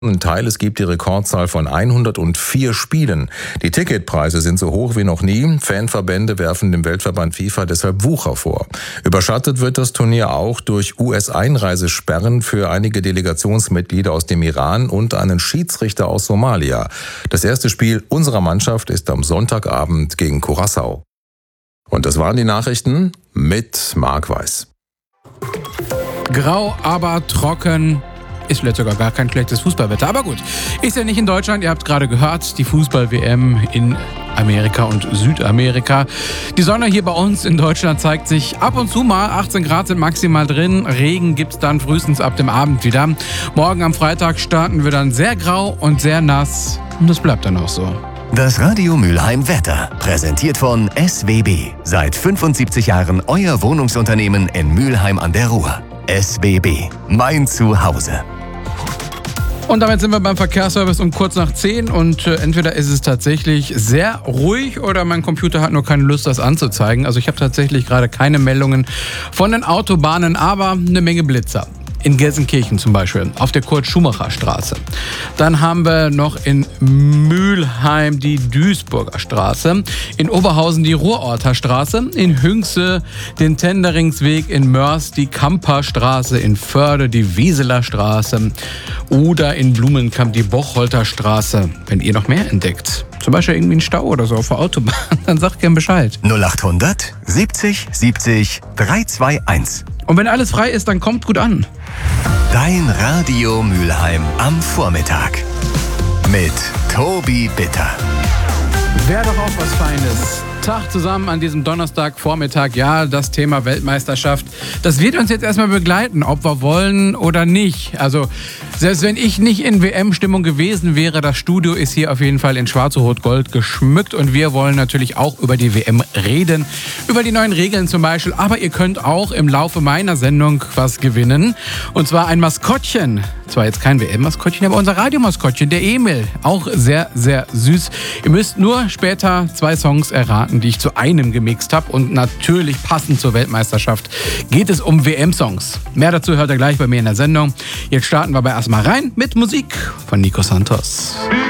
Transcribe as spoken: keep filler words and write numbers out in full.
Teil. Es gibt die Rekordzahl von hundertvier Spielen. Die Ticketpreise sind so hoch wie noch nie. Fanverbände werfen dem Weltverband FIFA deshalb Wucher vor. Überschattet wird das Turnier auch durch U S-Einreisesperren für einige Delegationsmitglieder aus dem Iran und einen Schiedsrichter aus Somalia. Das erste Spiel unserer Mannschaft ist am Sonntagabend gegen Curaçao. Und das waren die Nachrichten mit Marc Weiß. Grau, aber trocken. Ist vielleicht sogar gar kein schlechtes Fußballwetter. Aber gut, ist ja nicht in Deutschland. Ihr habt gerade gehört, die Fußball-W M in Amerika und Südamerika. Die Sonne hier bei uns in Deutschland zeigt sich ab und zu mal. achtzehn Grad sind maximal drin. Regen gibt's dann frühestens ab dem Abend wieder. Morgen am Freitag starten wir dann sehr grau und sehr nass. Und das bleibt dann auch so. Das Radio Mülheim Wetter, präsentiert von S W B. Seit fünfundsiebzig Jahren euer Wohnungsunternehmen in Mülheim an der Ruhr. S W B, mein Zuhause. Und damit sind wir beim Verkehrsservice um kurz nach zehn und äh, entweder ist es tatsächlich sehr ruhig oder mein Computer hat nur keine Lust, das anzuzeigen. Also ich habe tatsächlich gerade keine Meldungen von den Autobahnen, aber eine Menge Blitzer. In Gelsenkirchen zum Beispiel, auf der Kurt-Schumacher-Straße. Dann haben wir noch in Mülheim die Duisburger Straße, in Oberhausen die Ruhrorter Straße, in Hünxe den Tenderingsweg, in Mörs die Kamperstraße, in Förde die Wieseler Straße oder in Blumenkamp die Bocholter Straße. Wenn ihr noch mehr entdeckt, zum Beispiel irgendwie einen Stau oder so auf der Autobahn, dann sagt gern Bescheid. null achthundert siebzig siebzig dreihunderteinundzwanzig. Und wenn alles frei ist, dann kommt gut an. Dein Radio Mülheim am Vormittag. Mit Tobi Bitter. Wäre doch auch was Feines. Tag zusammen an diesem Donnerstagvormittag. Ja, das Thema Weltmeisterschaft, das wird uns jetzt erstmal begleiten, ob wir wollen oder nicht. Also, selbst wenn ich nicht in W M-Stimmung gewesen wäre, das Studio ist hier auf jeden Fall in Schwarz-Rot-Gold geschmückt und wir wollen natürlich auch über die W M reden, über die neuen Regeln zum Beispiel. Aber ihr könnt auch im Laufe meiner Sendung was gewinnen und zwar ein Maskottchen. Zwar jetzt kein W M-Maskottchen, aber unser Radiomaskottchen, der Emil. Auch sehr, sehr süß. Ihr müsst nur später zwei Songs erraten, die ich zu einem gemixt habe. Und natürlich passend zur Weltmeisterschaft geht es um W M-Songs. Mehr dazu hört ihr gleich bei mir in der Sendung. Jetzt starten wir aber erstmal rein mit Musik von Nico Santos.